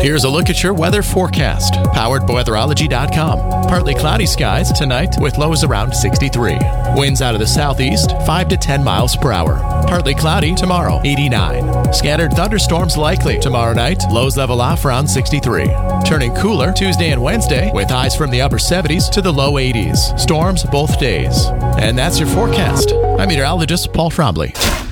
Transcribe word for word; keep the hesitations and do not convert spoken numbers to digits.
Here's a look at your weather forecast, powered by weatherology dot com. Partly cloudy skies tonight with lows around sixty-three. Winds out of the southeast, five to ten miles per hour. Partly cloudy tomorrow, eighty-nine. Scattered thunderstorms likely tomorrow night, lows level off around sixty-three. Turning cooler Tuesday and Wednesday with highs from the upper seventies to the low eighties. Storms both days. And that's your forecast. I'm meteorologist Paul Trombley.